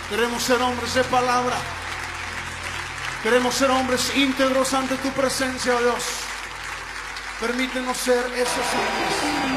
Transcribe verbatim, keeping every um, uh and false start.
Queremos ser hombres de palabra. Queremos ser hombres íntegros ante tu presencia, Dios. Permítenos ser esos hombres.